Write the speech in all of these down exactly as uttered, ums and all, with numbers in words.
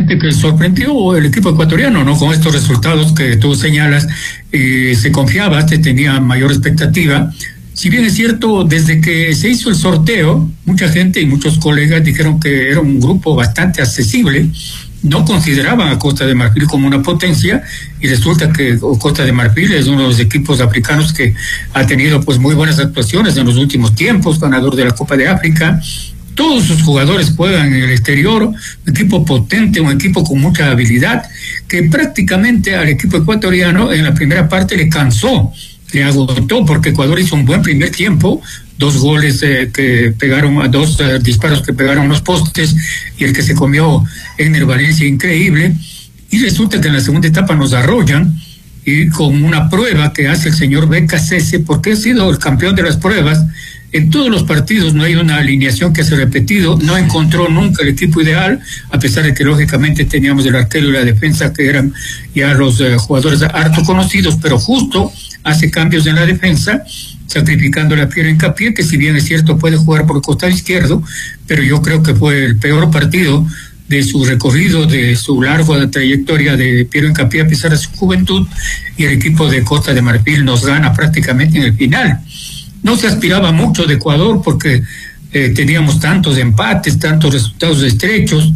indudablemente que sorprendió el equipo ecuatoriano, ¿no? Con estos resultados que tú señalas, eh, se confiaba, se tenía mayor expectativa. Si bien es cierto, desde que se hizo el sorteo, mucha gente y muchos colegas dijeron que era un grupo bastante accesible, no consideraban a Costa de Marfil como una potencia, y resulta que Costa de Marfil es uno de los equipos africanos que ha tenido pues muy buenas actuaciones en los últimos tiempos, ganador de la Copa de África. Todos sus jugadores juegan en el exterior, un equipo potente, un equipo con mucha habilidad, que prácticamente al equipo ecuatoriano en la primera parte le cansó, le agotó, porque Ecuador hizo un buen primer tiempo, dos goles eh, que pegaron, a dos eh, disparos que pegaron los postes, y el que se comió Egner Valencia, increíble, y resulta que en la segunda etapa nos arrollan, y con una prueba que hace el señor Becasese, porque ha sido el campeón de las pruebas. En todos los partidos no hay una alineación que se ha repetido, no encontró nunca el equipo ideal, a pesar de que lógicamente teníamos el arquero y la defensa que eran ya los eh, jugadores harto conocidos, pero justo hace cambios en la defensa, sacrificando a Piero Hincapié, que si bien es cierto puede jugar por el costado izquierdo, pero yo creo que fue el peor partido de su recorrido, de su larga trayectoria de Piero Hincapié a pesar de su juventud, y el equipo de Costa de Marfil nos gana prácticamente en el final. No se aspiraba mucho de Ecuador porque eh, teníamos tantos empates, tantos resultados estrechos,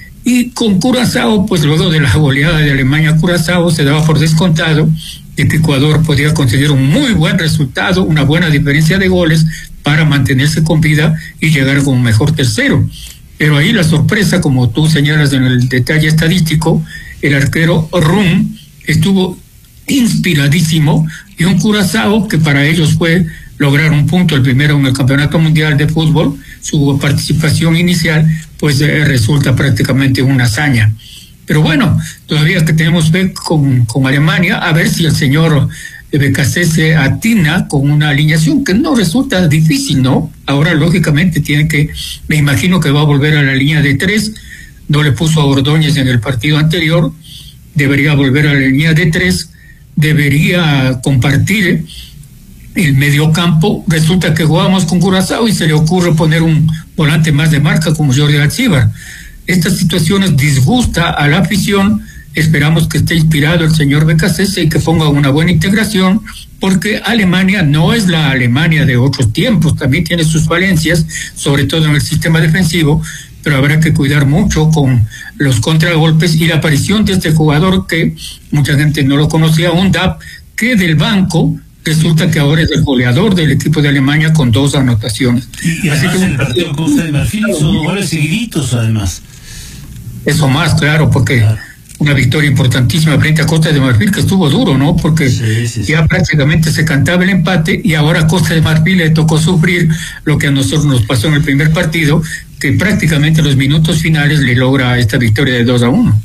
y con Curazao, pues luego de la goleada de Alemania a Curazao, se daba por descontado de que Ecuador podía conseguir un muy buen resultado, una buena diferencia de goles para mantenerse con vida y llegar con un mejor tercero. Pero ahí la sorpresa, como tú señalas en el detalle estadístico, el arquero Rum estuvo inspiradísimo, y un Curazao que para ellos fue lograr un punto, el primero en el Campeonato Mundial de Fútbol, su participación inicial, pues eh, resulta prácticamente una hazaña. Pero bueno, todavía que tenemos fe con, con Alemania, a ver si el señor Becasese atina con una alineación que no resulta difícil, ¿no? Ahora, lógicamente, tiene que, me imagino que va a volver a la línea de tres, no le puso a Ordóñez en el partido anterior, debería volver a la línea de tres, debería compartir el mediocampo. Resulta que jugamos con Curazao y se le ocurre poner un volante más de marca como Jordi Alcibar. Estas situaciones disgusta a la afición. Esperamos que esté inspirado el señor Becasese y que ponga una buena integración, porque Alemania no es la Alemania de otros tiempos, también tiene sus falencias, sobre todo en el sistema defensivo, pero habrá que cuidar mucho con los contragolpes y la aparición de este jugador que mucha gente no lo conocía, un D A P, que del banco resulta que ahora es el goleador del equipo de Alemania con dos anotaciones. Y, y Así además que el partido con Costa de Marfil son goles seguiditos, además. Eso más, claro, porque claro, una victoria importantísima frente a Costa de Marfil, que estuvo duro, ¿no? Porque sí, sí, sí. ya prácticamente se cantaba el empate, y ahora a Costa de Marfil le tocó sufrir lo que a nosotros nos pasó en el primer partido, que prácticamente en los minutos finales le logra esta victoria de dos a uno.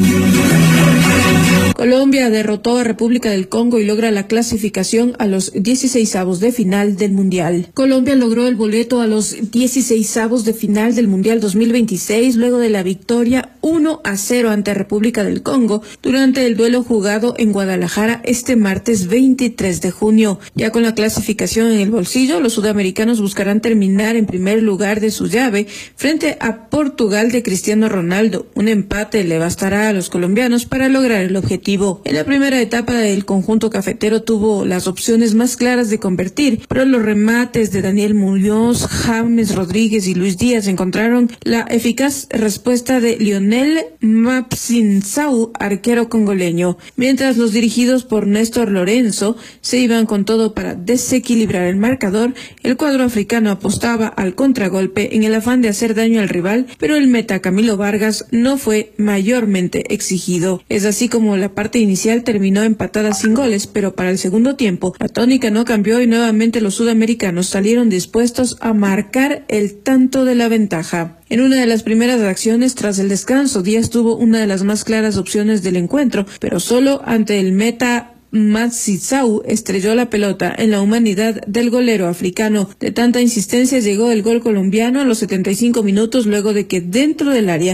Colombia derrotó a República del Congo y logra la clasificación a los dieciseisavos de final del Mundial. Colombia logró el boleto a los dieciseisavos de final del Mundial dos mil veintiséis luego de la victoria uno a cero ante República del Congo durante el duelo jugado en Guadalajara este martes veintitrés de junio. Ya con la clasificación en el bolsillo, los sudamericanos buscarán terminar en primer lugar de su llave frente a Portugal de Cristiano Ronaldo. Un empate le bastará a los colombianos para lograr el objetivo. En la primera etapa, el conjunto cafetero tuvo las opciones más claras de convertir, pero los remates de Daniel Muñoz, James Rodríguez y Luis Díaz encontraron la eficaz respuesta de Lionel Mapsinzau, arquero congoleño, mientras los dirigidos por Néstor Lorenzo se iban con todo para desequilibrar el marcador. El cuadro africano apostaba al contragolpe en el afán de hacer daño al rival, pero el meta Camilo Vargas no fue mayormente exigido. Es así como la parte inicial terminó empatada sin goles, pero para el segundo tiempo la tónica no cambió y nuevamente los sudamericanos salieron dispuestos a marcar el tanto de la ventaja. En una de las primeras acciones tras el descanso, Díaz tuvo una de las más claras opciones del encuentro, pero solo ante el meta Matsitsau estrelló la pelota en la humanidad del golero africano. De tanta insistencia llegó el gol colombiano a los setenta y cinco minutos, luego de que dentro del área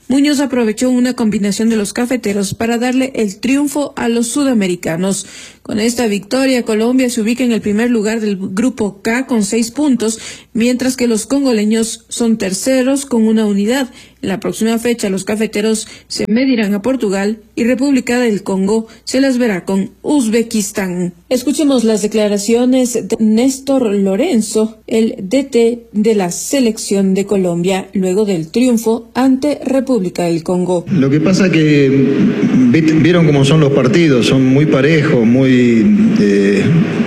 Muñoz aprovechó una combinación de los cafeteros para darle el triunfo a los sudamericanos. Con esta victoria, Colombia se ubica en el primer lugar del grupo K con seis puntos, mientras que los congoleños son terceros con una unidad. En la próxima fecha, los cafeteros se medirán a Portugal y República del Congo se las verá con Uzbekistán. Escuchemos las declaraciones de Néstor Lorenzo, el D T de la selección de Colombia, luego del triunfo ante República del Congo. Lo que pasa que vieron cómo son los partidos, son muy parejos, muy... Eh,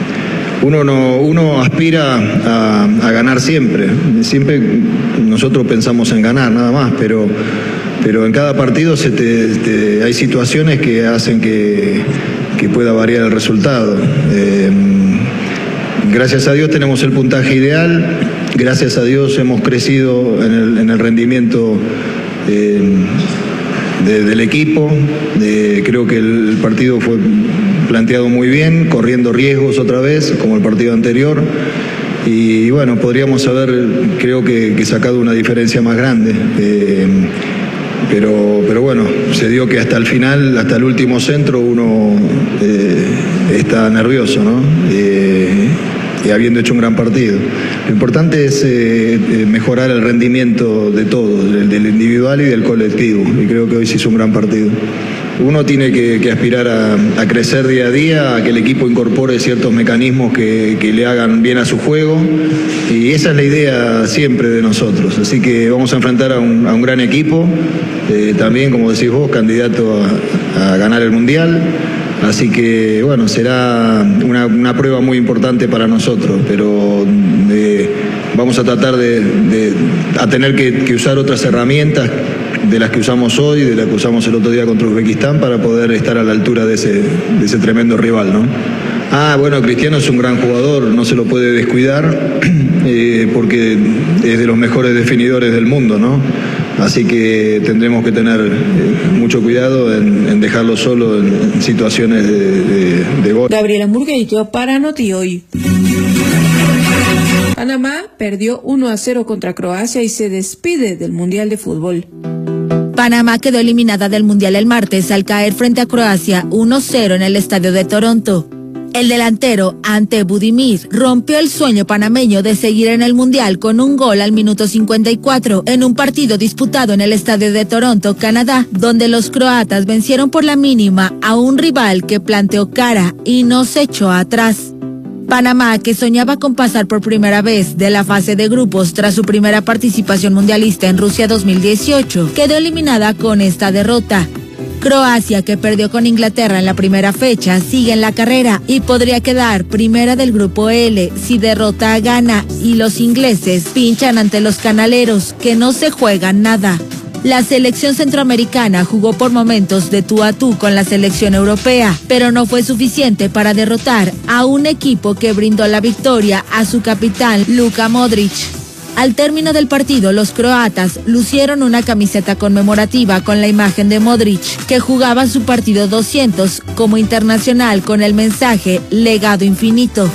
uno no, uno aspira a, a ganar siempre, siempre nosotros pensamos en ganar nada más, pero, pero en cada partido se te, te, hay situaciones que hacen que, que pueda variar el resultado. Eh, gracias a Dios tenemos el puntaje ideal, gracias a Dios hemos crecido en el, en el rendimiento eh, de, del equipo, de, creo que el partido fue planteado muy bien, corriendo riesgos otra vez, como el partido anterior, y bueno, podríamos haber, creo que, que sacado una diferencia más grande, eh, pero, pero bueno, se dio que hasta el final, hasta el último centro, uno eh, está nervioso, ¿no? Eh, y habiendo hecho un gran partido. Lo importante es eh, mejorar el rendimiento de todos, del, del individual y del colectivo, y creo que hoy se hizo un gran partido. Uno tiene que, que aspirar a, a crecer día a día, a que el equipo incorpore ciertos mecanismos que, que le hagan bien a su juego, y esa es la idea siempre de nosotros. Así que vamos a enfrentar a un, a un gran equipo, eh, también, como decís vos, candidato a, a ganar el Mundial. Así que, bueno, será una, una prueba muy importante para nosotros, pero eh, vamos a tratar de, de a tener que, que usar otras herramientas de las que usamos hoy, de las que usamos el otro día contra Uzbekistán, para poder estar a la altura de ese, de ese tremendo rival, ¿no? Ah, bueno, Cristiano es un gran jugador, no se lo puede descuidar, eh, porque es de los mejores definidores del mundo, ¿no? Así que tendremos que tener eh, mucho cuidado en, en dejarlo solo en, en situaciones de, de, de gol. Gabriela Murgueito para Noti Hoy. Panamá perdió uno a cero contra Croacia y se despide del Mundial de Fútbol. Panamá quedó eliminada del Mundial el martes al caer frente a Croacia uno cero en el estadio de Toronto. El delantero, Ante Budimir, rompió el sueño panameño de seguir en el Mundial con un gol al minuto cincuenta y cuatro en un partido disputado en el estadio de Toronto, Canadá, donde los croatas vencieron por la mínima a un rival que planteó cara y no se echó atrás. Panamá, que soñaba con pasar por primera vez de la fase de grupos tras su primera participación mundialista en Rusia dos mil dieciocho, quedó eliminada con esta derrota. Croacia, que perdió con Inglaterra en la primera fecha, sigue en la carrera y podría quedar primera del grupo L si derrota a Ghana, y los ingleses pinchan ante los canaleros, que no se juegan nada. La selección centroamericana jugó por momentos de tú a tú con la selección europea, pero no fue suficiente para derrotar a un equipo que brindó la victoria a su capitán Luka Modric. Al término del partido, los croatas lucieron una camiseta conmemorativa con la imagen de Modric, que jugaba su partido doscientos como internacional con el mensaje Legado Infinito.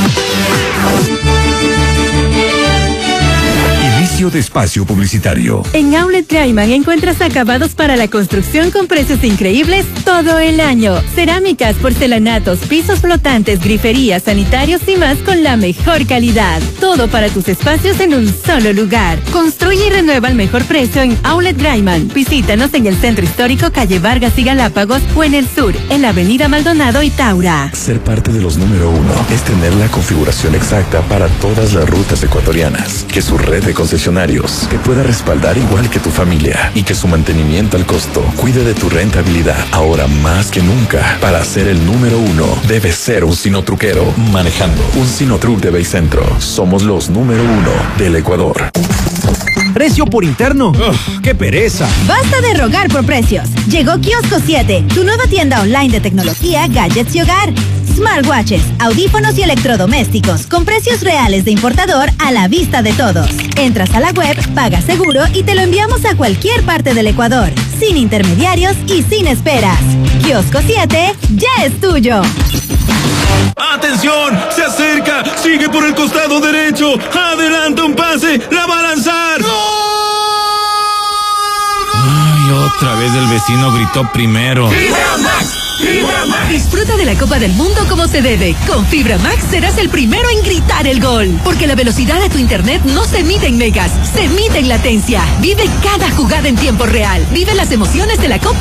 De espacio publicitario. En Outlet Graiman encuentras acabados para la construcción con precios increíbles todo el año. Cerámicas, porcelanatos, pisos flotantes, griferías, sanitarios y más con la mejor calidad. Todo para tus espacios en un solo lugar. Construye y renueva al mejor precio en Outlet Graiman. Visítanos en el Centro Histórico, calle Vargas y Galápagos, o en el sur, en la avenida Maldonado y Taura. Ser parte de los número uno es tener la configuración exacta para todas las rutas ecuatorianas. Que su red de concesionarios te pueda respaldar igual que tu familia, y que su mantenimiento al costo cuide de tu rentabilidad. Ahora más que nunca, para ser el número uno, debes ser un Sinotruquero manejando un Sinotruc de Baycentro. Somos los número uno del Ecuador. ¿Precio por interno? Ugh, ¡qué pereza! Basta de rogar por precios. Llegó Kiosco siete, tu nueva tienda online de tecnología, gadgets y hogar. Smartwatches, audífonos y electrodomésticos con precios reales de importador a la vista de todos. Entras a la web, pagas seguro y te lo enviamos a cualquier parte del Ecuador, sin intermediarios y sin esperas. Kiosco siete ya es tuyo. ¡Atención! ¡Se acerca! ¡Sigue por el costado derecho! ¡Adelanta un pase! ¡La va a lanzar! ¡Gol! Otra vez el vecino gritó primero. ¡Fibra Max! ¡Fibra Max! Disfruta de la Copa del Mundo como se debe. Con Fibra Max serás el primero en gritar el gol. Porque la velocidad de tu internet no se mide en megas, se mide en latencia. Vive cada jugada en tiempo real. Vive las emociones de la Copa